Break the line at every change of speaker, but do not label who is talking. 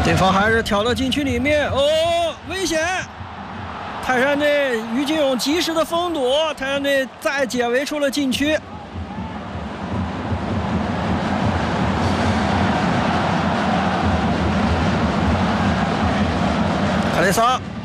对方还是挑到禁区里面，哦，危险！泰山队于金勇及时的封堵，泰山队再解围出了禁区。卡雷萨